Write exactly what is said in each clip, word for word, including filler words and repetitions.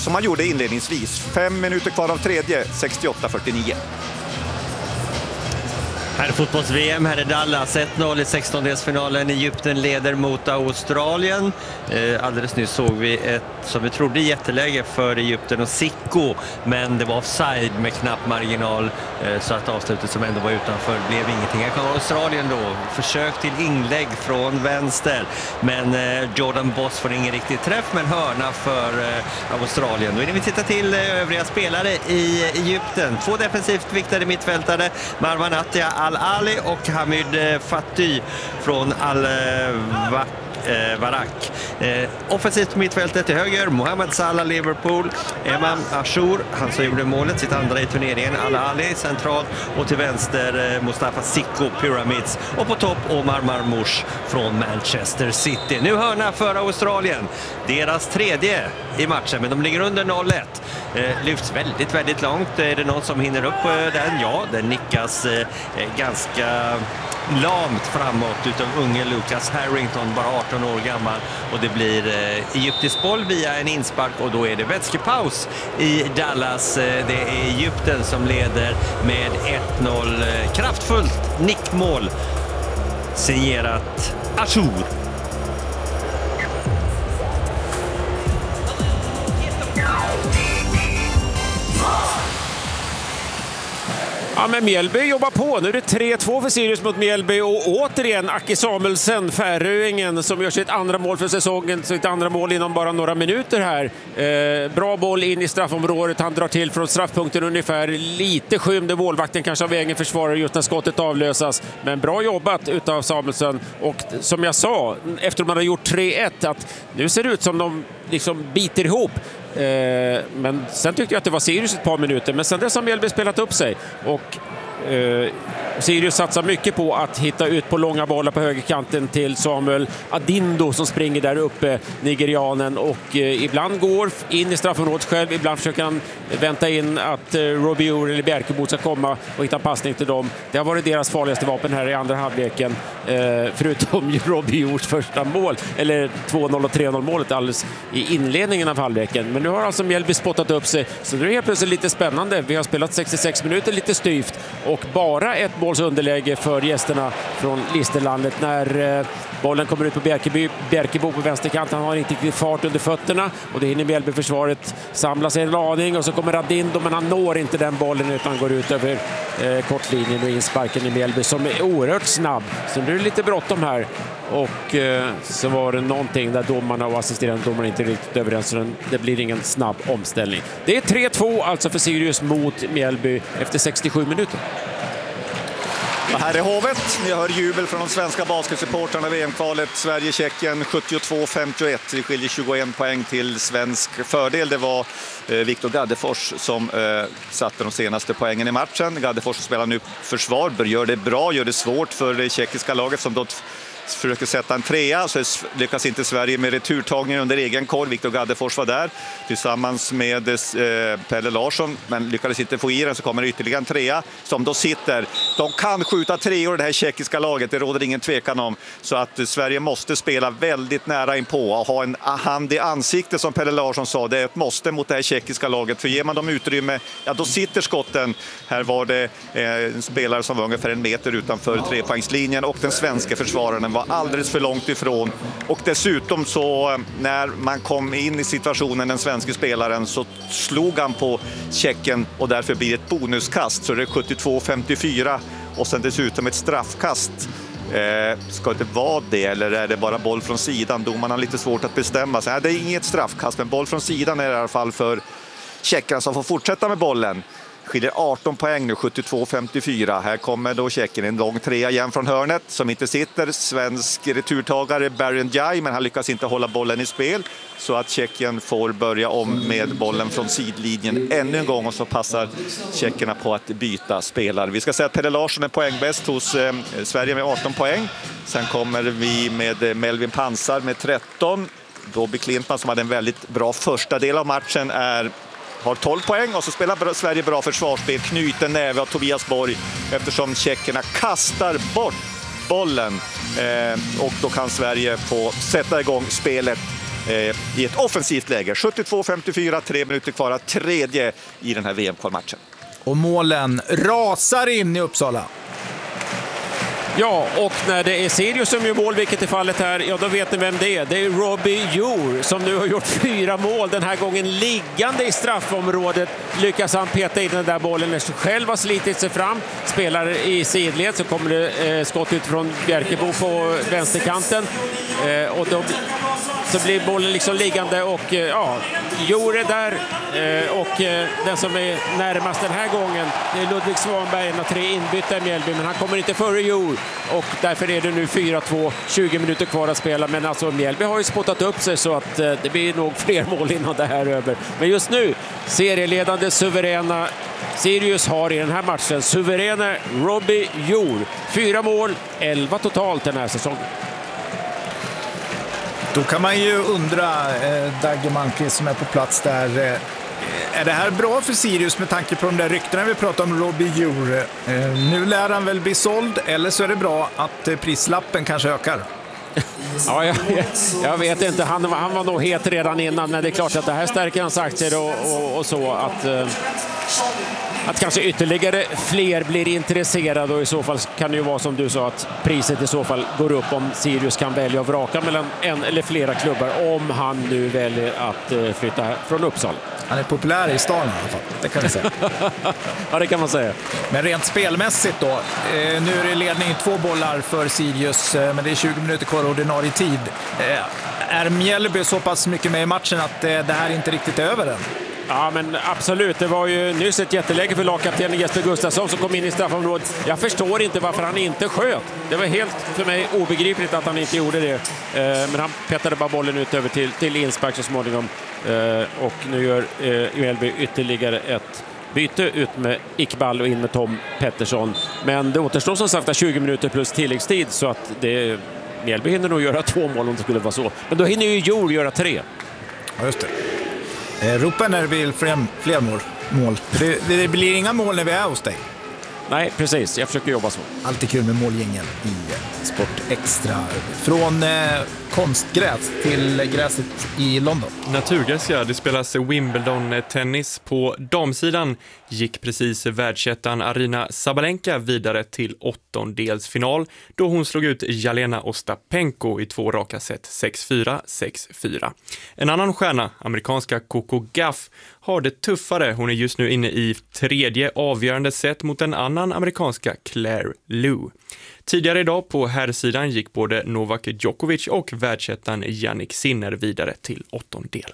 som han gjorde inledningsvis. Fem minuter kvar av tredje, sextioåtta fyrtionio. Här är fotbolls-V M, här är Dallas. ett noll i sextondelsfinalen. Egypten leder mot Australien. Eh, alldeles nyss såg vi ett, som vi trodde, jätteläge för Egypten och Sicko. Men det var offside med knapp marginal. Eh, så att avslutet som ändå var utanför blev ingenting. Här kan Australien då. Försök till inlägg från vänster. Men eh, Jordan Boss får ingen riktig träff, men hörna för eh, Australien. Då är det vi tittar till eh, övriga spelare i Egypten. Två defensivt viktade mittfältare. Marwan Attia Al-Ali och Hamid Fatty från Al-Waq. Eh, Varak. Eh, offensivt mittfältet till höger, Mohamed Salah, Liverpool, Emam Ashur, han som gjorde målet, sitt andra i turneringen, Al-Ali centralt, och till vänster eh, Mustafa Sicko, Pyramids, och på topp Omar Marmoush från Manchester City. Nu hörna för Australien, deras tredje i matchen, men de ligger under noll ett. Eh, lyfts väldigt, väldigt långt. Är det någon som hinner upp eh, den? Ja, den nickas eh, ganska lamt framåt utav unge Lucas Harrington, bara arton år gammal, och det blir eh, egyptisk boll via en inspark, och då är det vätskepaus i Dallas. Eh, det är Egypten som leder med ett noll. Eh, kraftfullt nickmål signerat Ashur. Ja, men Mjällby jobbar på. Nu är det tre två för Sirius mot Mjällby, och återigen Aki Samuelsen, färöingen, som gör sitt andra mål för säsongen, sitt andra mål inom bara några minuter här. Eh, bra boll in i straffområdet, han drar till från straffpunkten ungefär, lite skymde målvakten kanske av egen försvarare just när skottet avlösas, men bra jobbat utav Samuelsen. Och som jag sa, efter att man har gjort tre ett, att nu ser det ut som de liksom biter ihop. Eh, men sen tyckte jag att det var Sirius ett par minuter, men sen dess har Mjällby spelat upp sig, och eh, Sirius satsar mycket på att hitta ut på långa bollar på högerkanten till Samuel Adindo som springer där uppe, nigerianen, och eh, ibland går in i straffområdet själv, ibland försöker han vänta in att eh, Robiur eller Bjerkebo ska komma och hitta passning till dem. Det har varit deras farligaste vapen här i andra halvleken, eh, förutom Robiurs första mål, eller två noll och tre noll målet alldeles i inledningen av halvleken. Men nu har alltså Mjällby spottat upp sig, så nu är det helt plötsligt lite spännande. Vi har spelat sextiosex minuter lite styvt, och bara ett måls underläge för gästerna från Listerlandet när eh, bollen kommer ut på Bjerkeby, Bjerkebo på vänsterkanten. Han har inte riktigt fart under fötterna, och det hinner Mjällby-försvaret samla sig en aning, och så kommer Radindo, men han når inte den bollen utan går ut över eh, kortlinjen och insparken i Mjällby som är oerhört snabb. Så nu är det lite bråttom här, och eh, så var det någonting där domarna och assisterande domarna inte riktigt överens, så det blir ingen snabb omställning. Det är tre två alltså för Sirius mot Mjällby efter sextiosju minuter. Och här är Hovet. Ni hör jubel från de svenska basketsupportrarna i V M-kvalet. Sverige-Tjeckien sjuttiotvå femtioett. Det skiljer tjugoen poäng till svensk fördel. Det var eh, Viktor Gaddefors som eh, satte de senaste poängen i matchen. Gaddefors spelar nu försvar, gör det bra, gör det svårt för det tjeckiska laget som då försöker sätta en trea, så lyckas inte Sverige med returtagningen under egen korg. Viktor Gaddefors var där tillsammans med eh, Pelle Larsson, men lyckades inte få i den, så kommer ytterligare en trea som då sitter. De kan skjuta treor, det här tjeckiska laget, det råder ingen tvekan om, så att eh, Sverige måste spela väldigt nära inpå och ha en hand i ansiktet, som Pelle Larsson sa. Det är ett måste mot det här tjeckiska laget, för ger man dem utrymme, ja då sitter skotten. Här var det eh, en spelare som var ungefär en meter utanför trepoängslinjen, och den svenska försvararen var alldeles för långt ifrån, och dessutom så när man kom in i situationen, den svenska spelaren, så slog han på Tjecken, och därför blir det ett bonuskast, så det är sjuttiotvå femtiofyra, och sen dessutom ett straffkast. Eh, ska det vara det, eller är det bara boll från sidan? Domarna har lite svårt att bestämma sig. Nej, det är inget straffkast, men boll från sidan är det i alla fall för tjeckarna som får fortsätta med bollen. Skiljer arton poäng nu, sjuttiotvå femtiofyra. Här kommer då Tjeckien, en lång trea igen från hörnet som inte sitter. Svensk returtagare Barry Njai, men han lyckas inte hålla bollen i spel, så att Tjeckien får börja om med bollen från sidlinjen ännu en gång, och så passar tjeckerna på att byta spelare. Vi ska säga att Pelle Larsson är poängbäst hos eh, Sverige med arton poäng. Sen kommer vi med Melvin Pansar med tretton. Dobby Klintman, som hade en väldigt bra första del av matchen, är har tolv poäng, och så spelar Sverige bra försvarsspel, knuten näve av Tobias Borg, eftersom tjeckerna kastar bort bollen, eh, och då kan Sverige få sätta igång spelet eh, i ett offensivt läge. sjuttiotvå femtiofyra, tre minuter kvar, tredje i den här V M-kvalmatchen. Och målen rasar in i Uppsala. Ja, och när det är Sirius som gör mål, vilket är fallet här, ja då vet ni vem det är. Det är Robbie Jour som nu har gjort fyra mål, den här gången liggande i straffområdet. Lyckas han peta in den där bollen när han själv har slitit sig fram. Spelar i sidled, så kommer det eh, skott ut från Bjärkebo på vänsterkanten. Eh, och då så blir bollen liksom liggande och eh, ja, Jour är där. Eh, och eh, den som är närmast den här gången, det är Ludvig Svanberg, en av tre inbytta i Mjällby, men han kommer inte före Jour. Och därför är det nu fyra två, tjugo minuter kvar att spela. Men alltså Mjällby har ju spottat upp sig så att eh, det blir nog fler mål innan det här är över. Men just nu, serieledande suveräna Sirius har i den här matchen suveräna Robbie Jour. Fyra mål, elva totalt den här säsongen. Då kan man ju undra, eh, Dagge Malmqvist som är på plats där, eh, är det här bra för Sirius med tanke på de där ryktena vi pratade om Robbie Jour? Eh, nu lär han väl bli såld, eller så är det bra att eh, prislappen kanske ökar? Ja, jag, jag vet inte, han, han var nog het redan innan, men det är klart att det här stärker hans aktier och, och, och så att... Eh, Att kanske ytterligare fler blir intresserade, och i så fall kan det ju vara som du sa att priset i så fall går upp om Sirius kan välja att vraka mellan en eller flera klubbar om han nu väljer att flytta från Uppsala. Han är populär i stan i alla fall, det kan vi säga. Ja, det kan man säga. Men rent spelmässigt då, eh, nu är det ledning i två bollar för Sirius, eh, men det är tjugo minuter kvar ordinarie tid. Eh, är Mjällby så pass mycket med i matchen att eh, det här inte riktigt är över än? Ja, men absolut. Det var ju nyss ett jätteläge för lagkaptenen Jesper Gustafsson som kom in i straffområdet. Jag förstår inte varför han inte sköt. Det var helt för mig obegripligt att han inte gjorde det. Men han petade bara bollen ut över till, till inspark så småningom. Och nu gör Mjällby ytterligare ett byte, ut med Iqbal och in med Tom Pettersson. Men det återstår som sagt tjugo minuter plus tilläggstid, så att det, Mjällby hinner nog göra två mål om det skulle vara så. Men då hinner ju Jour göra tre. Ja, just det. Eh, ropa när det blir fler, fler mål. mål. Det, det blir inga mål när vi är hos dig. Nej, precis. Jag försöker jobba så. Alltid kul med målgängen i eh, Sport Extra. Från eh, konstgräs till gräset i London. Naturgräs, ja. Det spelas Wimbledon-tennis. På damsidan gick precis världsettan Arina Sabalenka vidare till åttondelsfinal då hon slog ut Jelena Ostapenko i två raka set, sex fyra, sex fyra. En annan stjärna, amerikanska Coco Gauff, har det tuffare. Hon är just nu inne i tredje avgörande set mot en annan amerikanska Claire Liu. Tidigare idag på herrsidan gick både Novak Djokovic och världsettan Jannik Sinner vidare till åttondel.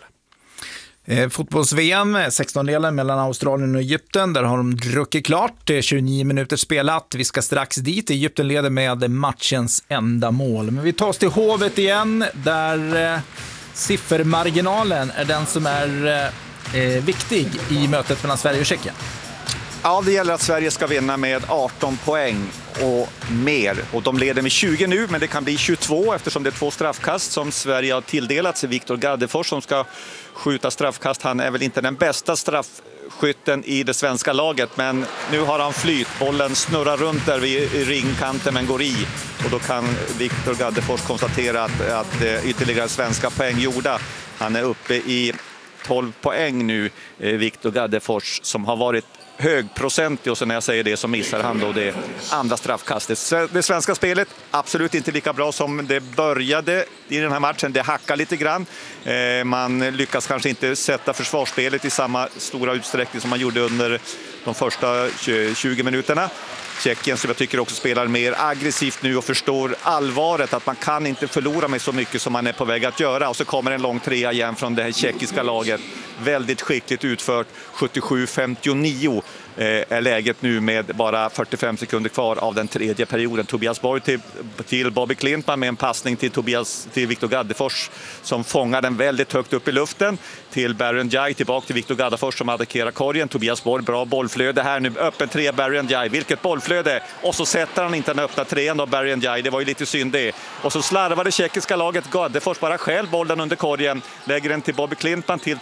Eh, Fotbolls-V M, sextondelen mellan Australien och Egypten. Där har de druckit klart, tjugonio minuter spelat. Vi ska strax dit. Egypten leder med matchens enda mål. Men vi tar oss till Hovet igen, där eh, siffermarginalen är den som är eh, viktig i mötet mellan Sverige och Tjeckien. Ja, det gäller att Sverige ska vinna med arton poäng och mer. Och de leder med tjugo nu, men det kan bli tjugotvå eftersom det är två straffkast som Sverige har tilldelats. Viktor Gaddefors som ska skjuta straffkast. Han är väl inte den bästa straffskytten i det svenska laget, men nu har han flyt. Bollen snurrar runt där vid ringkanten men går i. Och då kan Viktor Gaddefors konstatera att, att ytterligare svenska poäng gjorda. Han är uppe i tolv poäng nu, Viktor Gaddefors, som har varit högprocentig, och så när jag säger det så missar han då det andra straffkastet. Det svenska spelet absolut inte lika bra som det började i den här matchen. Det hackar lite grann. Man lyckas kanske inte sätta försvarsspelet i samma stora utsträckning som man gjorde under de första tjugo minuterna. Tjeckien som jag tycker också spelar mer aggressivt nu och förstår allvaret att man kan inte förlora med så mycket som man är på väg att göra. Och så kommer en lång trea igen från det här tjeckiska laget. Väldigt skickligt utfört. sjuttiosju femtionio är läget nu med bara fyrtiofem sekunder kvar av den tredje perioden. Tobias Borg till, till Bobby Klintman med en passning till, Tobias, till Viktor Gaddefors som fångar den väldigt högt upp i luften. Till Barry Ndiaye, tillbaka till Viktor Gaddefors som attackerar korgen. Tobias Borg, bra bollflöde här nu. Öppen tre, Barry Ndiaye. Vilket bollflöde! Och så sätter han inte den öppna trean då, Barry Ndiaye. Det var ju lite synd det. Och så slarvar det tjeckiska laget. Gaddefors bara själv bollen under korgen. Lägger den till Bobby Klintman, till Tobias Borg.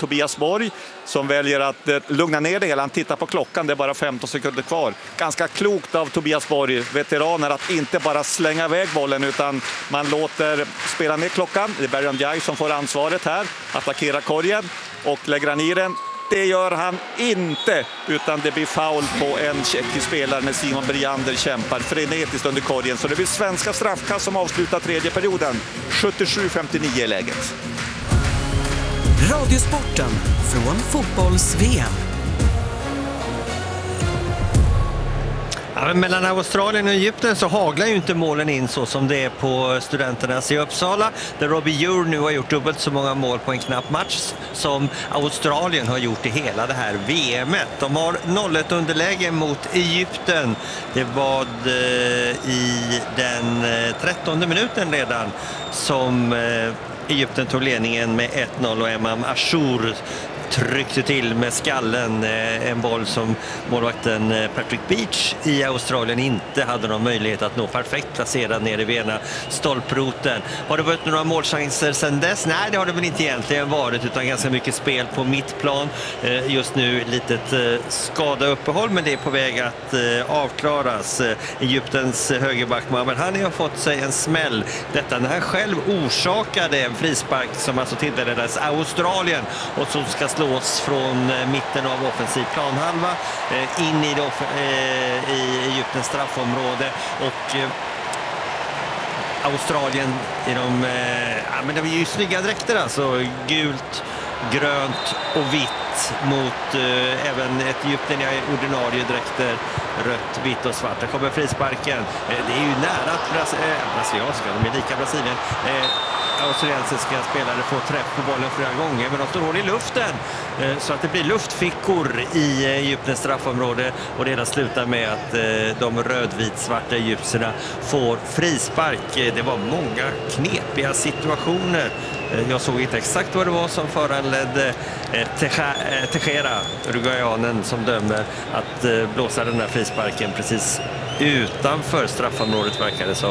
Borg som väljer att eh, lugna ner det hela. Han tittar på klockan, det är bara femton sekunder kvar. Ganska klokt av Tobias Borg, veteraner, att inte bara slänga iväg bollen utan man låter spela ner klockan. Det är Berjan Jai som får ansvaret här, attackera korgen och lägger han i den. Det gör han inte, utan det blir foul på en tjeckisk spelare när Simon Briander kämpar frenetiskt under korgen. Så det blir svenska straffkast som avslutar tredje perioden. sjuttiosju femtionio i läget. Radiosporten från fotbolls-V M. Ja, men mellan Australien och Egypten så haglar ju inte målen in så som det är på Studenternas i Uppsala, där Robbie Ure nu har gjort dubbelt så många mål på en knapp match som Australien har gjort i hela det här V M-et. De har noll ett underläge mot Egypten. Det var i den trettonde minuten redan som Egypten tog ledningen med ett noll och Emam Ashur tryckte till med skallen, en boll som målvakten Patrick Beach i Australien inte hade någon möjlighet att nå perfekt placerad nere vid ena stolproten. Har det varit några målchanser sedan dess? Nej, det har det väl inte egentligen varit, utan ganska mycket spel på mittplan. Just nu litet skadeuppehåll, men det är på väg att avklaras. Egyptens högerback Mohamed Hani har fått sig en smäll. Detta när han själv orsakade en frispark som alltså tilldelades Australien och som ska slås från mitten av offensiv planhalva in i, det, i Egyptens straffområde, och Australien i de, ja, men det var ju snygga dräkter, alltså gult, grönt och vitt mot eh, även ett Egypten i ordinarie dräkter, rött, vitt och svart. Där kommer frisparken. Eh, det är ju nära att Bras äh, brasilianska, de är lika Brasilien. Eh, australiensiska spelare får träff på bollen flera gånger, men de står hål i luften. Eh, så att det blir luftfickor i Egyptens straffområde, och det hela slutar med att eh, de rödvit-svarta egyptierna får frispark. Eh, det var många knepiga situationer. Jag såg inte exakt vad det var som föranledde Tejera, uruguayanen som dömer, att blåsa den här frisparken precis utanför straffområdet, verkar det som.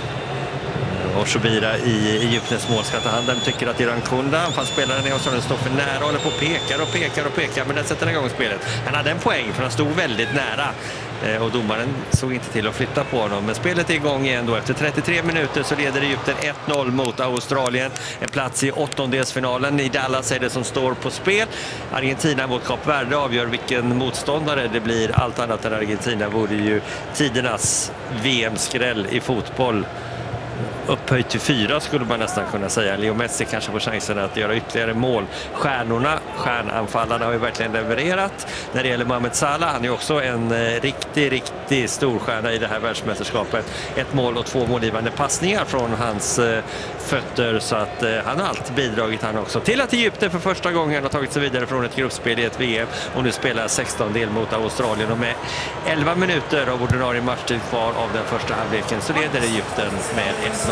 Och Shobira i Egyptens mål ska ta hand. Den tycker att Iran Kunda, anfallsspelaren i Australien, står för nära, håller på och pekar och pekar och pekar, men den sätter igång spelet. Han hade en poäng för han stod väldigt nära, och domaren såg inte till att flytta på honom. Men spelet är igång igen då. Efter trettiotre minuter så leder Egypten ett noll mot Australien. En plats i åttondelsfinalen. I Dallas är det som står på spel. Argentina mot Kap Verde avgör vilken motståndare det blir. Allt annat än Argentina vore ju tidernas V M-skräll i fotboll. Upphöjt till fyra skulle man nästan kunna säga. Leo Messi kanske får chansen att göra ytterligare mål. Stjärnorna, stjärnanfallarna har ju verkligen levererat. När det gäller Mohamed Salah, han är också en eh, riktig, riktig storstjärna i det här världsmästerskapet. Ett mål och två målgivande passningar från hans eh, fötter, så att eh, han har alltid bidragit han också till att Egypten för första gången har tagit sig vidare från ett gruppspel i ett V M och nu spelar sexton del mot Australien, och med elva minuter av ordinarie matchtid kvar av den första halvleken så leder Egypten med ett noll.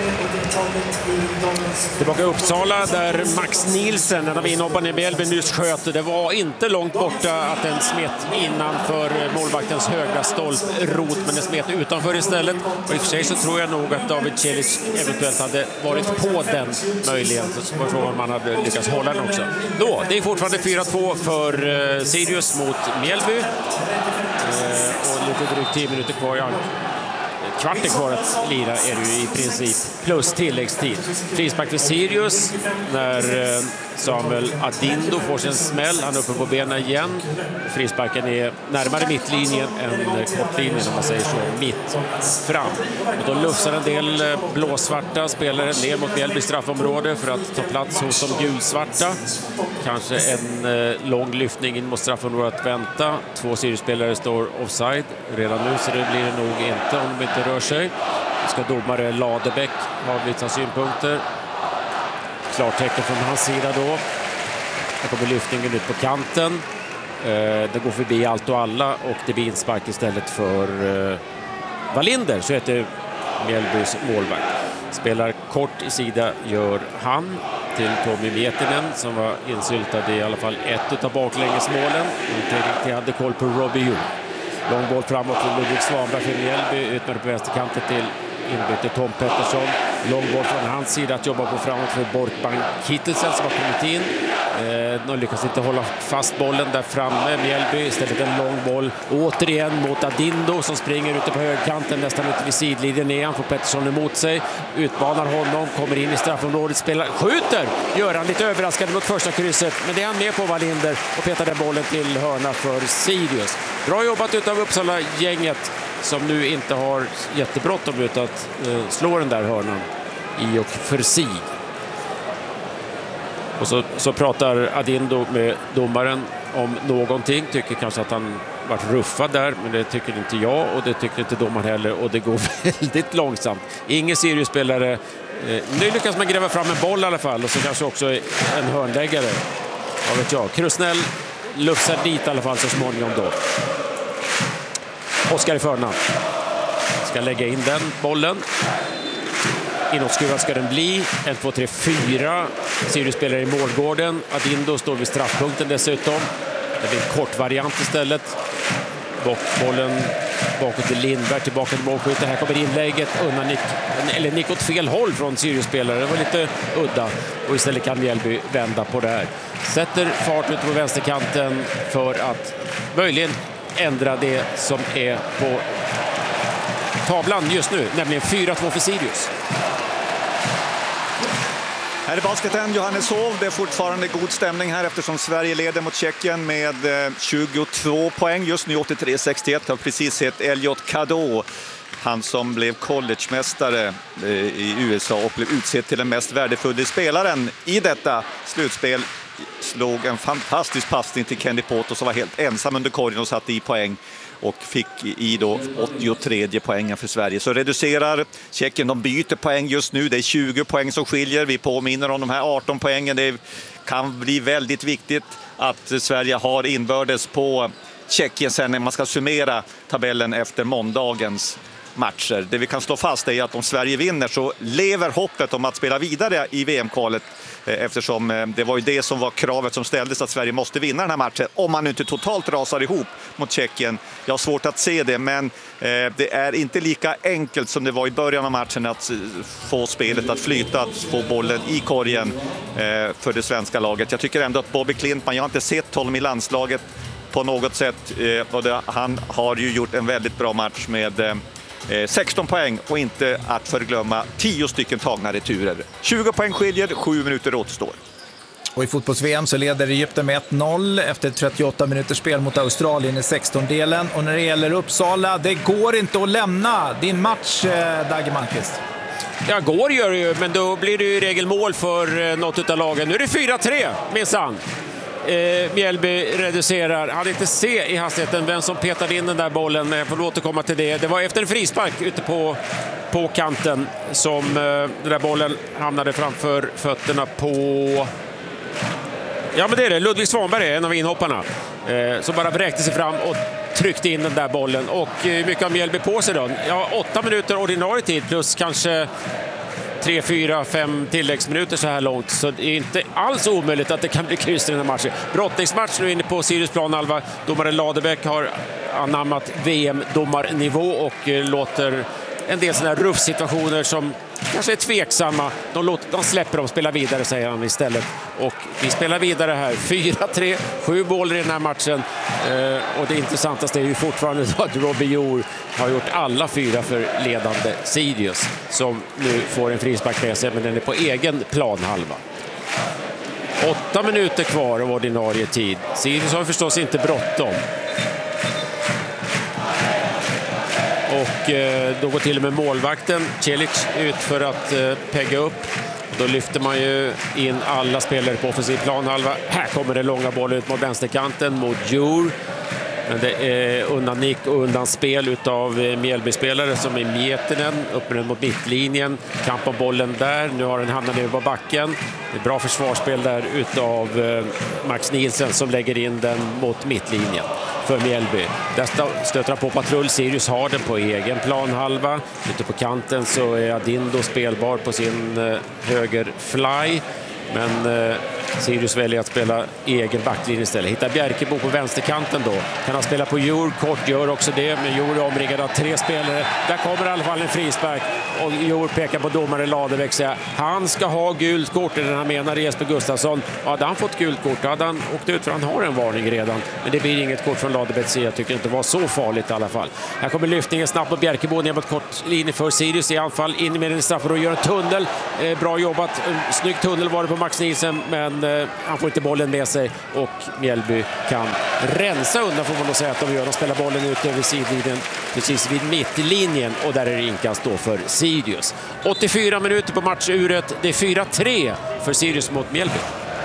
Tillbaka i Uppsala där Max Nielsen, en av inhopparna i Mjällby, nyss sköt. Det var inte långt borta att den smet innanför målvaktens högra stolprot, men den smet utanför istället. Och i och för sig så tror jag nog att David Celic eventuellt hade varit på den möjligheten, så var frågan om man hade lyckats hålla den också. Då, det är fortfarande fyra två för uh, Sirius mot Mjällby. Uh, och lite drygt tio minuter kvar. Ja. Kvarten kvar att lira är det ju i princip, plus tilläggstid. Frispark för Sirius när Samuel Adindo får sin smäll. Han är uppe på benen igen. Frisparken är närmare mittlinjen än kortlinjen, om man säger så, mitt fram. Och då lufsar en del blåsvarta spelare ner mot Mjällby straffområde för att ta plats hos de gulsvarta. Kanske en eh, lång lyftning in mot straffområdet att vänta. Två Sirius-spelare står offside redan nu, så det blir det nog inte om de inte rör sig. Ska domare Ladebäck ha vissa synpunkter. Klartecken från hans sida då. Här kommer lyftningen ut på kanten. Eh, det går förbi allt och alla, och det blir inspark istället för eh, Wallinder, så heter Mjällbys målvakt. Spelar kort i sida gör han till Tommy Mietinen, som var insyltad i alla fall ett av baklängesmålen. Inte riktigt hade koll på Robbie Ure. Lång boll framåt från Ludvig Svanberg för Mjällby, ut med på vänsterkanten till inbyte Tom Pettersson. Lång boll från hans sida att jobba på framåt för Borkbank Kittelsen som har kommit in. Eh, de lyckas inte hålla fast bollen där framme. Mjällby istället en lång boll. Återigen mot Adindo som springer ute på högkanten nästan ute vid sidlinjen. Är han får Pettersson emot sig. Utmanar honom, kommer in i straffområdet, spelar, skjuter! Gör han lite överraskande mot första krysset. Men det är han med på, Wallinder, och petar den bollen till hörna för Sirius. Bra jobbat utav Uppsala-gänget som nu inte har jättebråttom utan att eh, slå den där hörnan i och för sig. Och så, så pratar Adindo med domaren om någonting. Tycker kanske att han varit ruffad där, men det tycker inte jag och det tycker inte domaren heller. Och det går väldigt långsamt. Ingen Sirius-spelare. Eh, nu lyckas man gräva fram en boll i alla fall och så kanske också en hörnläggare. Vad vet jag. Krusnell lufsar dit i alla fall så småningom då. Oskar i förna. Ska lägga in den bollen. Inåtskruvad ska den bli. en, två, tre, fyra. Sirius spelar i målgården. Adindo står vid straffpunkten dessutom. Det blir en kort variant istället. Bollen bakåt till Lindberg, tillbaka till målskytte. Här kommer inlägget. Undan nick, eller nick åt fel håll från Sirius-spelare. Det var lite udda. Och istället kan Mjällby vända på det här. Sätter fart ut på vänsterkanten för att möjligen ändra det som är på tavlan just nu, nämligen fyra två för Sirius. Här i basketen, Johanneshov. Det är fortfarande god stämning här eftersom Sverige leder mot Tjeckien med tjugotvå poäng. Just nu åttiotre sextioett har precis sett Elliot Cadeau. Han som blev collegemästare i U S A och blev utsedd till den mest värdefulla spelaren i detta slutspel. Slog en fantastisk passning till Kenny Poto som var helt ensam under korgen och satte i poäng. Och fick i då åttiotre poängen för Sverige. Så reducerar Tjeckien, de byter poäng just nu. Det är tjugo poäng som skiljer. Vi påminner om de här arton poängen. Det kan bli väldigt viktigt att Sverige har inbördes på Tjeckien sen när man ska summera tabellen efter måndagens matcher. Det vi kan slå fast är att om Sverige vinner så lever hoppet om att spela vidare i V M-kvalet. Eftersom det var ju det som var kravet som ställdes, att Sverige måste vinna den här matchen om man inte totalt rasar ihop mot Tjeckien. Jag har svårt att se det, men det är inte lika enkelt som det var i början av matchen att få spelet att flyta, att få bollen i korgen för det svenska laget. Jag tycker ändå att Bobby Klintman, jag har inte sett honom i landslaget på något sätt, och det, han har ju gjort en väldigt bra match med sexton poäng och inte att förglömma tio stycken tagna returer. tjugo poäng skiljer, sju minuter återstår. Och i fotbolls-V M så leder Egypten med ett noll efter trettioåtta minuters spel mot Australien i sextondelen. Och när det gäller Uppsala, det går inte att lämna din match, Dagge Malmqvist. Ja, går gör det ju, men då blir det ju i regel mål för något av lagen. Nu är det fyra tre, minsann. Eh, Mjällby reducerar. Hade inte se i hastigheten vem som petade in den där bollen, men jag får återkomma till det. Det var efter en frispark ute på, på kanten som eh, den där bollen hamnade framför fötterna på... Ja, men det är det. Ludvig Svanberg är en av inhopparna. Eh, som bara vräkte sig fram och tryckte in den där bollen. Och eh, mycket av Mjällby på sig då. Ja, åtta minuter ordinarie tid plus kanske tre, fyra, fem tilläggsminuter så här långt. Så det är inte alls omöjligt att det kan bli kryss i den här matchen. Brottningsmatch nu inne på Sirius planhalva. Domaren Ladebäck har anammat V M-domarnivå och eh, låter en del sådana här ruffsituationer som kanske är tveksamma. De, låter, de släpper dem spela vidare, säger han istället. Och vi spelar vidare här. fyra tre, sju mål i den här matchen. Eh, och det intressantaste är ju fortfarande att Robbie Jour har gjort alla fyra för ledande Sirius. Som nu får en frispark med sig, men den är på egen planhalva. Åtta minuter kvar av ordinarie tid. Sirius har förstås inte bråttom. Och eh, då går till och med målvakten Celic ut för att eh, pegga upp. Då lyfter man ju in alla spelare på offensiv planhalva. Här kommer det långa bollen ut mot vänsterkanten mot Jour. Men det är undan nick och undan spel utav eh, Mjällby-spelare som är Miettinen. Upp med den mot mittlinjen. Kamp om bollen där. Nu har den hamnat ner på backen. Det är bra försvarsspel där utav eh, Max Nielsen som lägger in den mot mittlinjen för Mjällby. Där stöter han på patrull. Sirius har den på egen planhalva. Ute på kanten så är Adindo spelbar på sin eh, höger fly. Men eh, Sirius väljer att spela egen backlinje istället. Hittar Bjerkebo på vänsterkanten då. Kan han spela på Djur, kort gör också det. Men Djur är omringad av tre spelare. Där kommer i alla fall en frispark. Och Djur pekar på domare Ladebäck, säger han ska ha gult kort. Eller han menar Jesper Gustafsson. Ja, hade han fått gult kort hade han åkt ut, för han har en varning redan. Men det blir inget kort från Ladebäcks sida. Jag tycker inte det var så farligt i alla fall. Här kommer lyftningen snabbt på Bjerkebo ner mot kort linje för Sirius i anfall. In med den straff och gör en tunnel. Eh, bra jobbat. Snygg tunnel var det på Max Nielsen, men eh, han får inte bollen med sig och Mjällby kan rensa undan, får man då säga att de gör. De spelar bollen ut över sidlinjen precis vid mittlinjen och där är det inkast då för Sirius. åttiofyra minuter på matchuret. Det är fyra tre för Sirius mot Mjällby.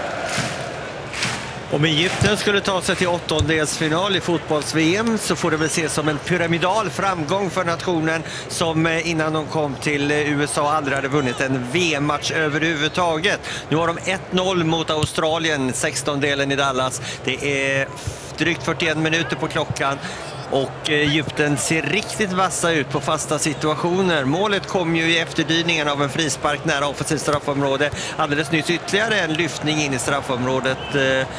Om Egypten skulle ta sig till åttondelsfinal i fotbolls-V M så får det väl ses som en pyramidal framgång för nationen som innan de kom till U S A aldrig hade vunnit en V M-match överhuvudtaget. Nu har de ett noll mot Australien, sextondelen i Dallas. Det är drygt fyrtioen minuter på klockan. Och Egypten ser riktigt vassa ut på fasta situationer. Målet kom ju i efterdyningen av en frispark nära offensivt straffområde. Alldeles nyss ytterligare en lyftning in i straffområdet eh,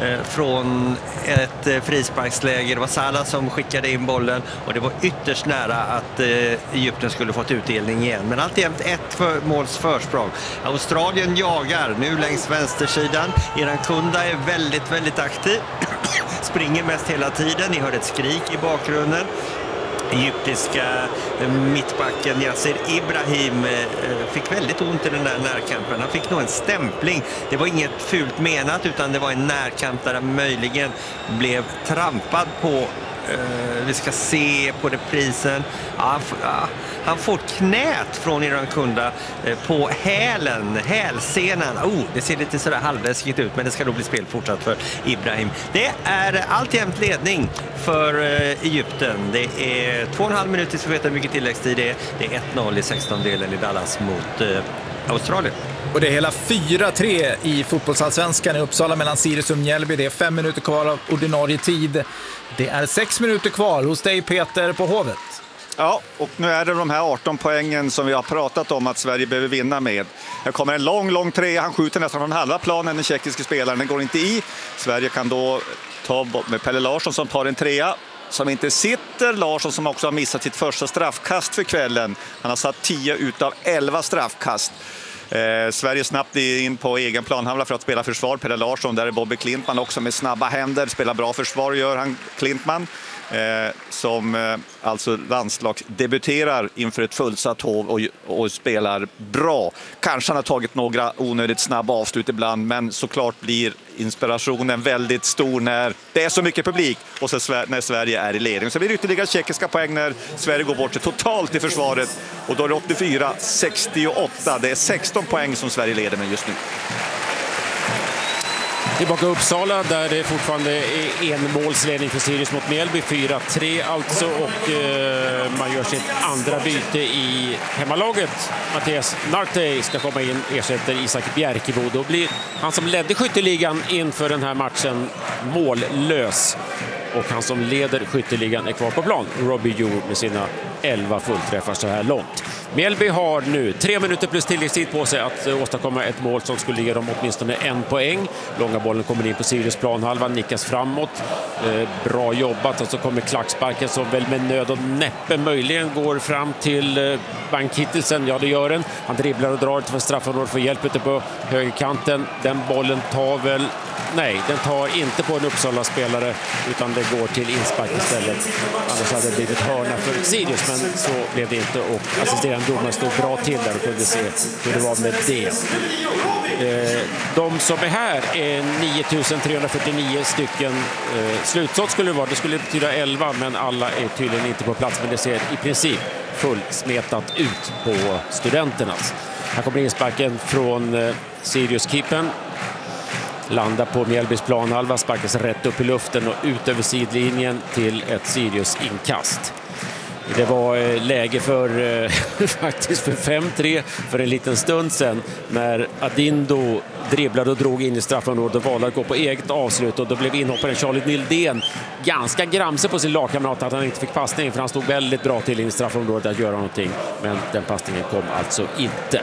från ett eh, frisparksläge. Det var Salah som skickade in bollen och det var ytterst nära att eh, Egypten skulle fått utdelning igen. Men alltjämt ett för, måls försprång. Australien jagar nu längs vänstersidan. Irankunda är väldigt, väldigt aktiv. Springer mest hela tiden. Ni hörde ett skrik i bakgrunden. Egyptiska mittbacken Yasser Ibrahim fick väldigt ont i den där närkampen. Han fick nog en stämpling. Det var inget fult menat utan det var en närkamp där han möjligen blev trampad på. Uh, vi ska se på reprisen. Ja, han, ja, han får knät från Irankunda uh, på hälen, hälsenan. Oh, det ser lite sådär halvläskigt ut, men det ska då bli spel fortsatt för Ibrahim. Det är alltjämt ledning för uh, Egypten. Det är två och en halv minut tills vi vet hur mycket tilläggstid det är. Det är ett noll i sextondelen i Dallas mot uh, Australien. Och det är hela fyra tre i fotbollsallsvenskan i Uppsala mellan Sirius och Mjällby. Det är fem minuter kvar av ordinarie tid. Det är sex minuter kvar hos dig, Peter, på Hovet. Ja, och nu är det de här arton poängen som vi har pratat om att Sverige behöver vinna med. Här kommer en lång, lång tre. Han skjuter nästan från halva planen, den tjeckiska spelaren. Den går inte i. Sverige kan då ta med Pelle Larsson som tar en trea. Som inte sitter. Larsson som också har missat sitt första straffkast för kvällen. Han har satt tio utav elva straffkast. Eh, Sverige snabbt in på egen planhalva för att spela försvar. Pelle Larsson, där är Bobby Klintman också med snabba händer. Spelar bra försvar gör han, Klintman. Eh, som eh, alltså landslagsdebuterar inför ett fullsatt hov och, och spelar bra. Kanske han har tagit några onödigt snabba avslut ibland, men såklart blir inspirationen väldigt stor när det är så mycket publik och så när Sverige är i ledning. Så blir det ytterligare tjeckiska poäng när Sverige går bort totalt i försvaret och då är det åttiofyra sextioåtta. Det är sexton poäng som Sverige leder med just nu. Tillbaka Uppsala där det fortfarande är en målsledning för Sirius mot Mjällby. fyra tre alltså och eh, man gör sitt andra byte i hemmalaget. Mattias Nartey ska komma in, ersätter Isak Bjerkebo. Då blir han som ledde skytteligan inför den här matchen mållös. Och han som leder skytteligan är kvar på plan, Robbie Djur med sina elva fullträffar så här långt. Mjällby har nu tre minuter plus tilläggstid på sig att åstadkomma ett mål som skulle ge dem åtminstone en poäng. Långa bollen kommer in på Sirius planhalva, nickas framåt. Eh, bra jobbat, och så kommer klacksparken som väl med nöd och näppe möjligen går fram till eh, Bank-Hittelsen. Ja, det gör den. Han dribblar och drar för straffområdet för hjälp ute på högerkanten. Den bollen tar väl... Nej, den tar inte på en Uppsala-spelare utan det går till inspark istället. Annars hade det blivit hörna för Sirius, men så blev det inte och assisterande domaren stod bra till där och kunde se hur det var med det. De som är här är nio tusen trehundrafyrtionio stycken. Slutskott skulle det vara, det skulle betyda elva, men alla är tydligen inte på plats, men det ser i princip fullsmetat ut på studenternas. Här kommer insparken från Sirius-keepern. Landar på Mjällbys planhalva, sparkas rätt upp i luften och ut över sidlinjen till ett Sirius-inkast. Det var läge för faktiskt för fem tre för en liten stund sedan när Adindo dribblade och drog in i straffområdet och valde att gå på eget avslut, och då blev inhopparen Charlie Nildén ganska gramse på sin lagkamrat att han inte fick passning, för han stod väldigt bra till i straffområdet att göra någonting, men den passningen kom alltså inte.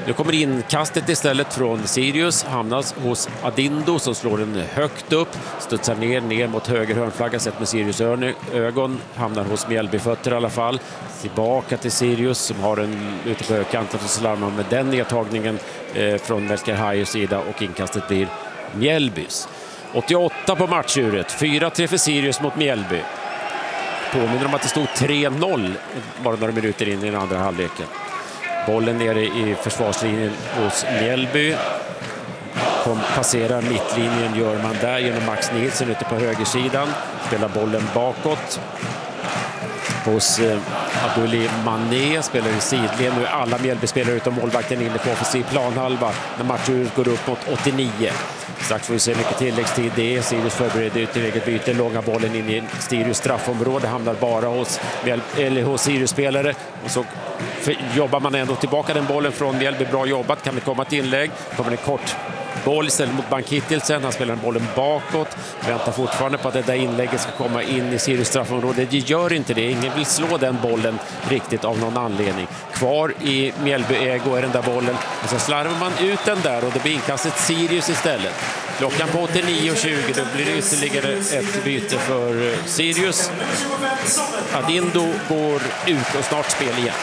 Nu kommer inkastet istället från Sirius, hamnas hos Adindo som slår den högt upp, studsar ner, ner mot höger hörnflagga, sett med Sirius ögon, hamnar hos Mjällbyfötter i alla fall. Tillbaka till Sirius som har en ute på högkanten och slarmar med den nedtagningen eh, från Melker Hajers sida och inkastet blir Mjällbys. åttioåtta på matchuret, fyra tre för Sirius mot Mjällby. Påminner om att det stod tre noll bara några minuter in i den andra halvleken. Bollen nere i försvarslinjen hos Mjällby. Kom, passerar mittlinjen gör man där genom Max Nilsson ute på högersidan. Spelar bollen bakåt. Hos eh, Abdulli Mané spelar i sidled. Nu är alla Mjällby-spelare utom målvakten inne på offensiv planhalva när matchen går upp mot åttionio. Strax får vi se mycket tilläggstid. Det är Sirius förbereder ut till eget byte. Långa bollen in i Sirius straffområde. Hamnar bara hos, eller hos Sirius-spelare. Och så jobbar man ändå tillbaka den bollen från Mjällby. Bra jobbat. Kan det komma ett inlägg? Kommer en kort boll istället mot Bank-Hittelsen. Han spelar bollen bakåt. Väntar fortfarande på att det där inlägget ska komma in i Sirius straffområde. Det gör inte det. Ingen vill slå den bollen riktigt av någon anledning. Kvar i Mjällby-ägo är den där bollen. Och så slarvar man ut den där och det blir inkastet Sirius istället. Klockan på åttionio tjugo, då blir det ytterligare ett byte för Sirius. Adindo går ut och snart spel igen.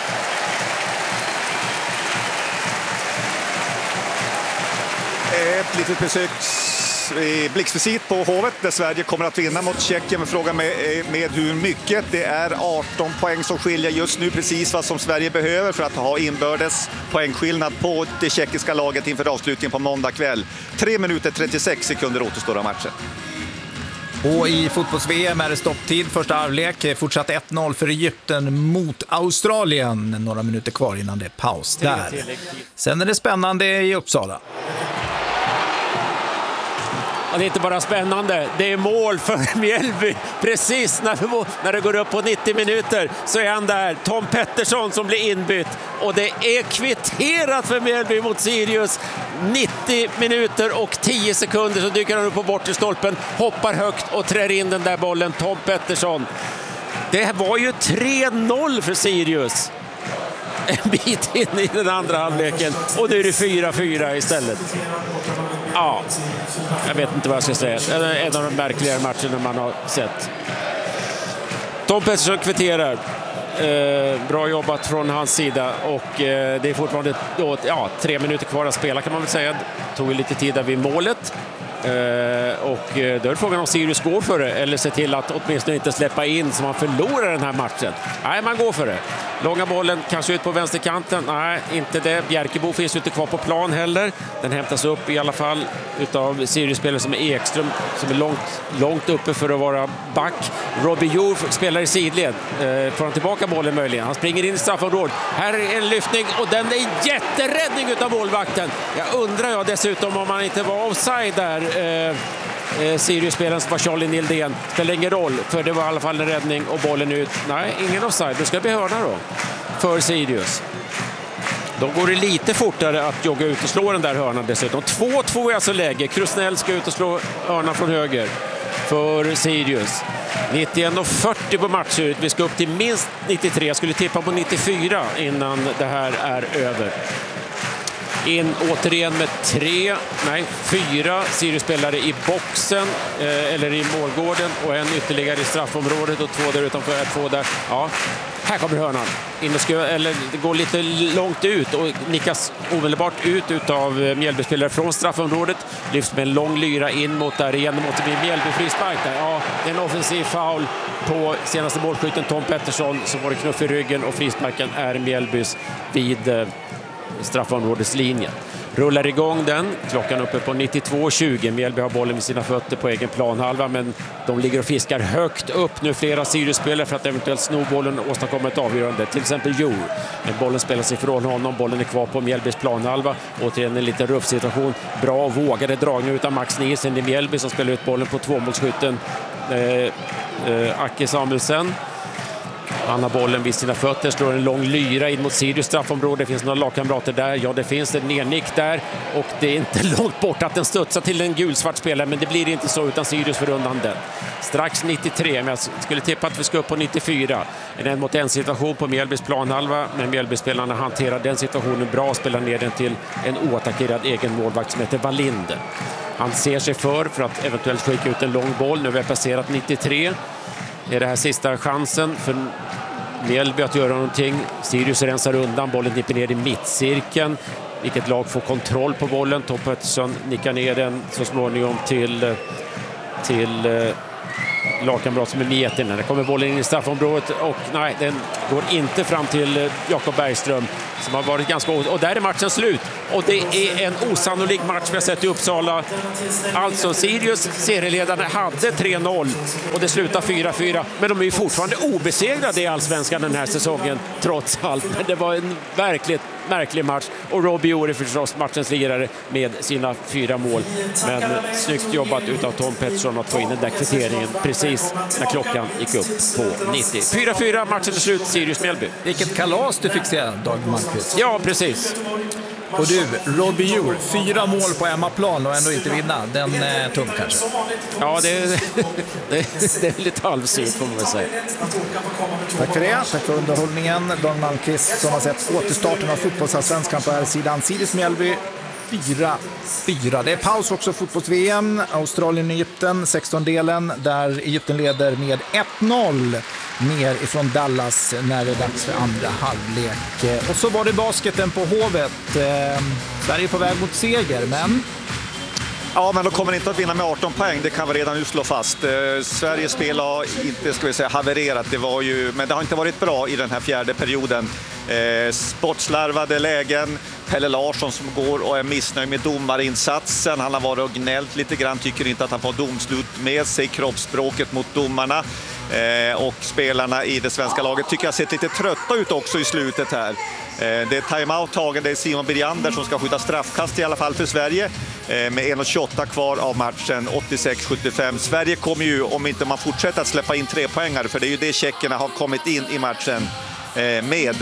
Ett litet besök i blixtvisit på Hovet där Sverige kommer att vinna mot Tjeckien. Men frågan med, med hur mycket. Det är arton poäng som skiljer just nu, precis vad som Sverige behöver för att ha inbördes poängskillnad på det tjeckiska laget inför avslutningen på måndag kväll. tre minuter trettiosex sekunder återstår av matchen. Och i fotbolls-V M är det stopptid. Första halvlek, fortsatt ett noll för Egypten mot Australien. Några minuter kvar innan det är paus där. Sen är det spännande i Uppsala. Ja, det är inte bara spännande, det är mål för Mjällby. Precis när, när det går upp på nittio minuter så är han där, Tom Pettersson som blir inbytt. Och det är kvitterat för Mjällby mot Sirius. nittio minuter och tio sekunder så dyker han upp på bortre stolpen, hoppar högt och trär in den där bollen, Tom Pettersson. Det var ju tre noll för Sirius en bit in i den andra halvleken och nu är det fyra fyra istället. Ja, jag vet inte vad jag ska säga. Det är en av de märkligare matcherna man har sett. Tom Pettersson kvitterar. Eh, bra jobbat från hans sida och eh, det är fortfarande då, ja, tre minuter kvar att spela kan man väl säga. Det tog lite tid där vid målet. Uh, och uh, då är frågan om Sirius går för det eller ser till att åtminstone inte släppa in så man förlorar den här matchen. Nej, man går för det. Långa bollen kanske ut på vänsterkanten. Nej, inte det. Bjärkebo finns ju inte kvar på plan heller. Den hämtas upp i alla fall utav Sirius-spelare som är Ekström som är långt, långt uppe för att vara back. Robbie Jour spelar i sidled. Uh, får han tillbaka bollen möjligen. Han springer in i straffområdet. Här är en lyftning och den är en jätteräddning utav målvakten. Jag undrar jag dessutom om han inte var offside där. Eh, eh, Sirius-spelaren som var Charlie Nildén spelar ingen roll för det var i alla fall en räddning och bollen ut. Nej, ingen offside. Det ska bli hörna då för Sirius. Då går det lite fortare att jogga ut och slå den där hörnan dessutom. två två är alltså läge. Krusnell ska ut och slå hörnan från höger för Sirius. nittioett och fyrtio på matchuret. Vi ska upp till minst nittiotre. Jag skulle tippa på nittiofyra innan det här är över. In återigen med tre, nej fyra Sirius-spelare i boxen eh, eller i målgården och en ytterligare i straffområdet och två där utanför, två där. Ja, här kommer hörnan. In och skö, eller det går lite långt ut och nickas omedelbart ut utav Mjällby-spelare från straffområdet. Lyfts med en lång lyra in mot där igen mot det blir Mjällby frispark där. Ja, det är en offensiv foul på senaste målskytten Tom Pettersson som var det knuff i ryggen och frisparken är Mjällbys vid eh, straffområdeslinjen. Rullar igång den. Klockan uppe på nittiotvå tjugo. Mjällby har bollen med sina fötter på egen planhalva men de ligger och fiskar högt upp nu flera Sirius-spelare för att eventuellt sno bollen och åstadkomma ett avgörande. Till exempel Jour. Men bollen spelas ifrån honom. Bollen är kvar på Mjällbys planhalva. Återigen en liten ruff situation. Bra och vågade dragning utan Max Nilsson i Mjällby som spelar ut bollen på tvåmålsskytten eh, eh, Acke Samuelsen. Han har bollen vid sina fötter, slår en lång lyra in mot Sirius straffområde. Det finns några lagkamrater där. Ja, det finns en nednick där. Och det är inte långt bort att den studsar till en gulsvart spelare, men det blir inte så utan Sirius för undan den. Strax nittiotre, men jag skulle tippa att vi ska upp på nittiofyra. En en mot en situation på Mjällbys planhalva, men Mjällbyspelarna hanterar den situationen bra och spelar ner den till en oattackerad egen målvakt som heter Wallinder. Han ser sig för för att eventuellt skicka ut en lång boll. Nu har vi passerat nittiotre. Är det här sista chansen för Mjällby att göra någonting. Sirius rensar undan, bollen nippar ner i mittcirkeln. Vilket lag får kontroll på bollen? Tom Pettersson nickar ner den så småningom till, till lagkamrat som är Mietin. Där kommer bollen in i straffområdet och nej, den går inte fram till Jakob Bergström som har varit ganska... Och där är matchen slut. Och det är en osannolik match vi har sett i Uppsala. Alltså, Sirius serieledare hade tre noll och det slutar fyra fyra. Men de är ju fortfarande obesegrade i Allsvenskan den här säsongen, trots allt. Men det var en verkligt märklig match. Och Robbie Ore förstås matchens lirare med sina fyra mål. Men snyggt jobbat utav Tom Pettersson att få in den där kvitteringen precis när klockan gick upp på nittio. fyra fyra, matchen är slut, Sirius-Mjällby. Vilket kalas du fick se, Dag Malmqvist. Ja, precis. Och du, Robbie Ure, fyra mål på hemmaplan och ändå inte vinna. Den är tung kanske. Ja, det är, det, det är lite halvsynt får man väl säga. Tack för det. Tack för underhållningen. Dag Malmqvist som har sett återstarten av fotbollsallsvenskan på här sidan. Sirius-Mjällby fyra fyra. Det är paus också fotbolls-V M. Australien-Egypten, sexton-delen där Egypten leder med ett noll ner ifrån Dallas när det är dags för andra halvlek. Och så var det basketen på Hovet. Eh, Sverige är på väg mot seger, men... Ja, men de kommer inte att vinna med arton poäng, det kan vi redan nu slå fast. Eh, Sveriges spel har inte, ska vi säga, havererat, det var ju, men det har inte varit bra i den här fjärde perioden. Eh, sportslarvade lägen, Pelle Larsson som går och är missnöjd med domarinsatsen. Han har varit och gnällt lite grann, tycker inte att han får domslut med sig, kroppsspråket mot domarna. Eh, och spelarna i det svenska laget tycker jag sett lite trötta ut också i slutet här. Eh, det är timeout tagen, det är Simon Beriander som ska skjuta straffkast i alla fall för Sverige. Eh, med en tjugoåtta kvar av matchen, åttiosex sjuttiofem. Sverige kommer ju, om inte man fortsätter att släppa in tre poängare, för det är ju det tjeckerna har kommit in i matchen med,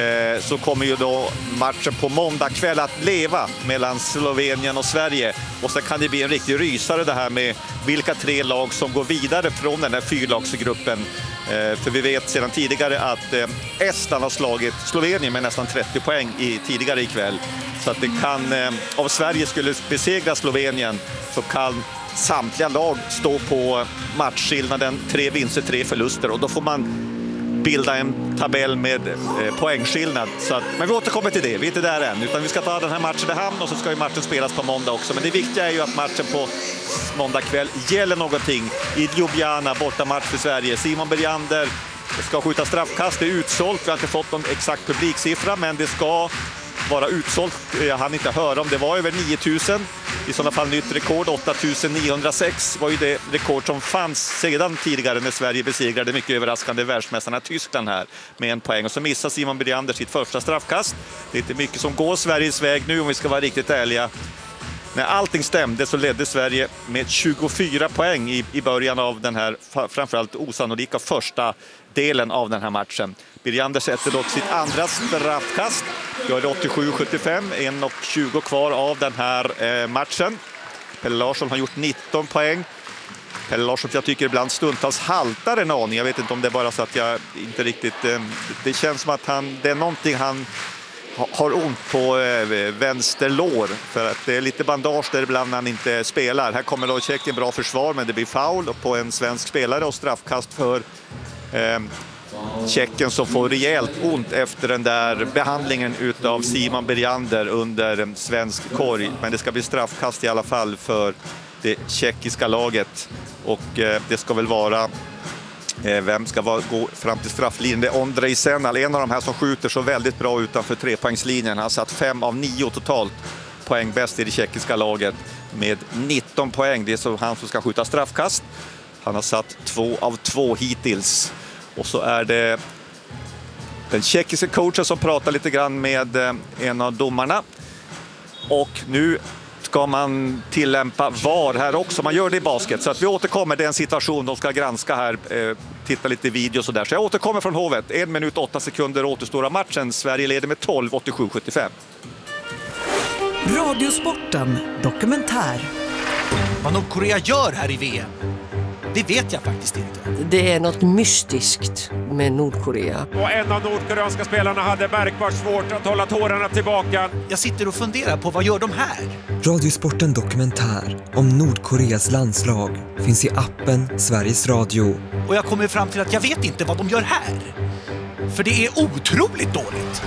så kommer ju då matchen på måndag kväll att leva mellan Slovenien och Sverige. Och så kan det bli en riktig rysare det här med vilka tre lag som går vidare från den här fyrlagsgruppen. För vi vet sedan tidigare att Estland har slagit Slovenien med nästan trettio poäng i, tidigare ikväll. Så att det kan, om Sverige skulle besegra Slovenien så kan samtliga lag stå på matchskillnaden tre vinster, tre förluster, och då får man bilda en tabell med eh, poängskillnad. Så att, men vi återkommer till det, vi är inte där än, utan vi ska ta den här matchen i hamn och så ska ju matchen spelas på måndag också. Men det viktiga är ju att matchen på måndag kväll gäller någonting. I Ljubljana, bortamatch för Sverige. Simon Beriander ska skjuta straffkast, det är utsålt, vi har inte fått någon exakt publiksiffra, men det ska vara utsålt. Jag hann inte höra om det var över nio tusen. I sådana fall nytt rekord, åtta tusen niohundrasex var ju det rekord som fanns sedan tidigare när Sverige besegrade mycket överraskande världsmästarna Tyskland här med en poäng. Och så missar Simon Beriander sitt första straffkast. Det är inte mycket som går Sveriges väg nu om vi ska vara riktigt ärliga. När allting stämde så ledde Sverige med tjugofyra poäng i, i början av den här framförallt osannolika första delen av den här matchen. Beriander sätter dock sitt andra straffkast. Gör det åttiosju sjuttiofem, en och tjugo kvar av den här eh, matchen. Pelle Larsson har gjort nitton poäng. Pelle Larsson, jag tycker ibland stundtals haltar en aning. Jag vet inte om det är bara så att jag inte riktigt... Eh, det känns som att han, det är någonting han ha, har ont på eh, vänster lår. För att det är lite bandage där ibland när han inte spelar. Här kommer då Tjeckien bra försvar, men det blir foul på en svensk spelare och straffkast för... Eh, Tjeckien som får rejält ont efter den där behandlingen utav Simon Beriander under svensk korg. Men det ska bli straffkast i alla fall för det tjeckiska laget. Och eh, det ska väl vara... Eh, vem ska vara, gå fram till strafflinjen? Det är Ondrej Senal, en av de här som skjuter så väldigt bra utanför trepoängslinjen. Han har satt fem av nio totalt poäng bäst i det tjeckiska laget med nitton poäng. Det är så han som ska skjuta straffkast. Han har satt två av två hittills. Och så är det den tjeckiska coachen som pratar lite grann med en av domarna. Och nu ska man tillämpa V A R här också. Man gör det i basket. Så att vi återkommer, det är en situation de ska granska här. Eh, titta lite video och sådär. Så jag återkommer från Hovet. En minut, åtta sekunder återstår av matchen. Sverige leder med tolv åttiosju sjuttiofem. Radiosporten dokumentär. Vad Nordkorea gör här i V M, det vet jag faktiskt inte. Det är något mystiskt med Nordkorea. Och en av nordkoreanska spelarna hade märkbart svårt att hålla tårarna tillbaka. Jag sitter och funderar på vad gör de här? Radiosporten dokumentär om Nordkoreas landslag finns i appen Sveriges Radio. Och jag kommer fram till att jag vet inte vad de gör här. För det är otroligt dåligt.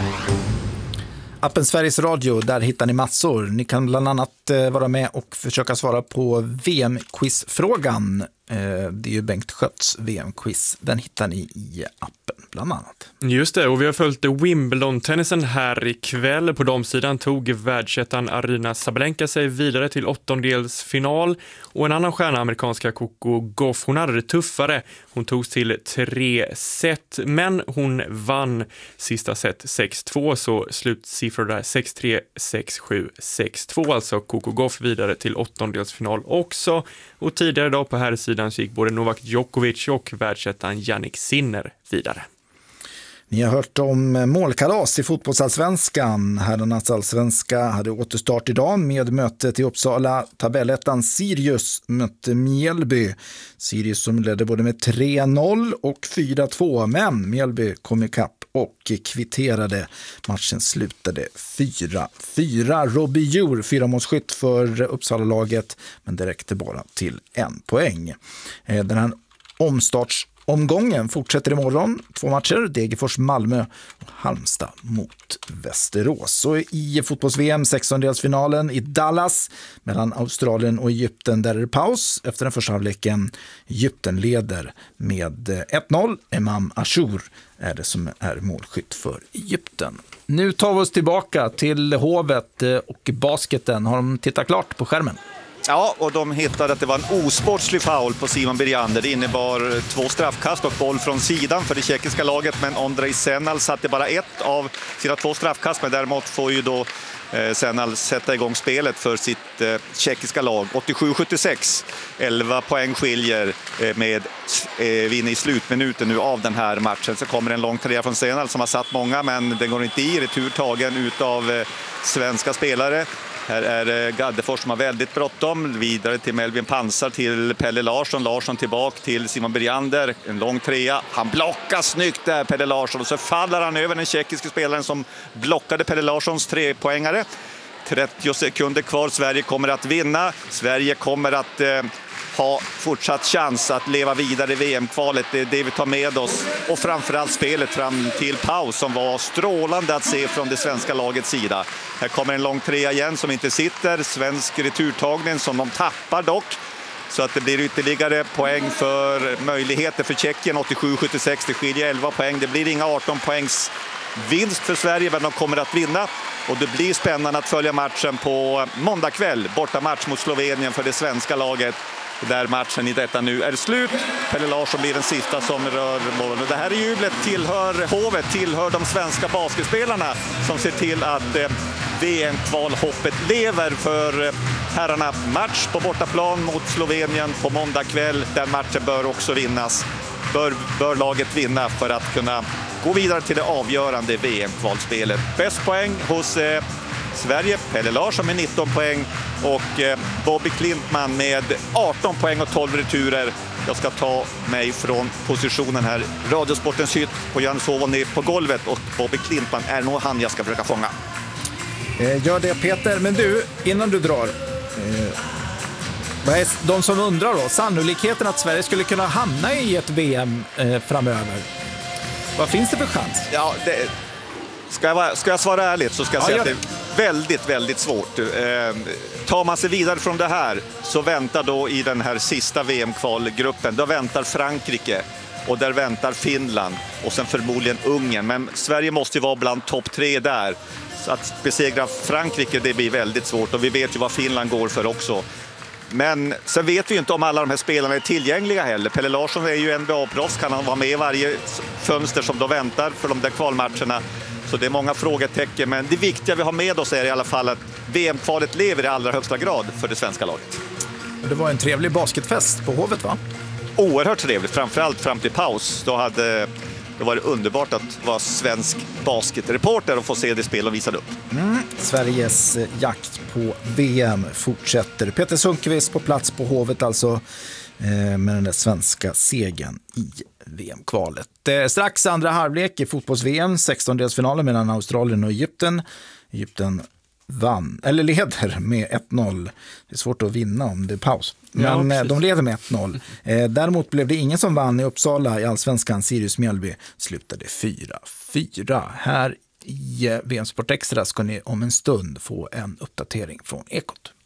Appen Sveriges Radio, där hittar ni massor. Ni kan bland annat vara med och försöka svara på V M-quizfrågan. Det är ju Bengt Skötts V M-quiz. Den hittar ni i appen bland annat. Just det, och vi har följt Wimbledon-tennisen här ikväll. På damsidan tog världsettan Aryna Sabalenka sig vidare till åttondelsfinal. Och en annan stjärna, amerikanska Coco Gauff, hon hade det tuffare. Hon togs till tre set, men hon vann sista set sex två, så slutsiffror där sex tre, sex sju, sex två. Alltså Coco Gauff vidare till åttondelsfinal också. Och tidigare idag på här sidan så gick både Novak Djokovic och världsettan Jannik Sinner vidare. Ni har hört om målkalas i fotbollsallsvenskan. Herrarnas allsvenska hade återstart idag med mötet i Uppsala. Tabellettan Sirius mötte Mjällby. Sirius som ledde både med tre noll och fyra två, men Mjällby kom ikapp och kvitterade. Matchen slutade fyra fyra. Robbie Djur, fyra målskytt för Uppsala-laget, men det räckte bara till en poäng. Den här omstarts Omgången fortsätter imorgon. Två matcher, Degerfors Malmö och Halmstad mot Västerås. Så i fotbolls-V M sextondelsfinalen i Dallas mellan Australien och Egypten, där är det paus efter den första halvleken. Egypten leder med ett noll. Imam Ashur är det som är målskytt för Egypten. Nu tar vi oss tillbaka till Hovet och basketen. Har de tittat klart på skärmen? Ja, och de hittade att det var en osportslig foul på Simon Beriander. Det innebar två straffkast och boll från sidan för det tjeckiska laget, men Ondrej Senal satte bara ett av sina två straffkast, men däremot får ju då eh, Senal sätta igång spelet för sitt eh, tjeckiska lag. åttiosju sjuttiosex, elva poäng skiljer eh, med eh, vinner i slutminuten nu av den här matchen. Så kommer en lång trea från Senal som har satt många, men den går inte i, returtagen utav eh, svenska spelare. Här är Gaddefors som har väldigt bråttom. Vidare till Melvin Pansar, till Pelle Larsson. Larsson tillbaka till Simon Beriander. En lång trea. Han blockar snyggt där, Pelle Larsson. Och så faller han över den tjeckiska spelaren som blockade Pelle Larssons trepoängare. trettio sekunder kvar. Sverige kommer att vinna. Sverige kommer att eh, ha fortsatt chans att leva vidare i V M-kvalet. Det är det vi tar med oss. Och framförallt spelet fram till paus som var strålande att se från det svenska lagets sida. Här kommer en lång trea igen som inte sitter. Svensk returtagning som de tappar dock. Så att det blir ytterligare poäng för möjligheter för Tjeckien. åttiosju sjuttiosex, det skiljer elva poäng. Det blir inga arton poängs vinst för Sverige, men de kommer att vinna. Och det blir spännande att följa matchen på måndag kväll. Borta match mot Slovenien för det svenska laget. Där matchen i detta nu är slut. Pelle Larsson blir den sista som rör målen. Det här är jublet tillhör Hovet, tillhör de svenska basketspelarna som ser till att eh, V M-kvalhoppet lever för eh, herrarna. Match på bortaplan mot Slovenien på måndag kväll. Den matchen bör också vinnas. Bör, bör laget vinna för att kunna gå vidare till det avgörande V M-kvalspelet. Bäst poäng hos eh, Sverige, Pelle Larsson med nitton poäng och eh, Bobby Klintman med arton poäng och tolv returer. Jag ska ta mig från positionen här. Radiosportens hytt på Jönshov ner på golvet, och Bobby Klintman är nog han jag ska försöka fånga. Eh, gör det Peter, men du, innan du drar... Eh... Vad är de som undrar då? Sannolikheten att Sverige skulle kunna hamna i ett V M eh, framöver. Vad finns det för chans? Ja, det, ska, jag vara, ska jag svara ärligt så ska jag ja, säga att det. det är väldigt, väldigt svårt. Eh, tar man sig vidare från det här så väntar då i den här sista V M-kvalgruppen, då väntar Frankrike och där väntar Finland och sen förmodligen Ungern. Men Sverige måste ju vara bland topp tre där. Så att besegra Frankrike, det blir väldigt svårt, och vi vet ju vad Finland går för också. Men sen vet vi ju inte om alla de här spelarna är tillgängliga heller. Pelle Larsson är ju en bra proffs, kan han vara med i varje fönster som då väntar för de där kvalmatcherna. Så det är många frågetecken, men det viktiga vi har med oss är i alla fall att V M-kvalet lever i allra högsta grad för det svenska laget. Det var en trevlig basketfest på Hovet, va? Oerhört trevligt, framförallt fram till paus. Då, hade, då var det underbart att vara svensk basketreporter och få se det spel de visade upp. Mm. Sveriges jakt på V M fortsätter. Peter Sundqvist på plats på Hovet alltså, eh, med den där svenska segern i V M-kvalet. Eh, strax andra halvlek i fotbolls-V M, sextondelsfinalen mellan Australien och Egypten. Egypten vann, eller leder med ett noll. Det är svårt att vinna om det är paus. Men ja, de leder med ett noll. Eh, däremot blev det ingen som vann i Uppsala i Allsvenskan. Sirius Mjällby slutade fyra fyra. Här i V M Sport Extra ska ni om en stund få en uppdatering från Ekot.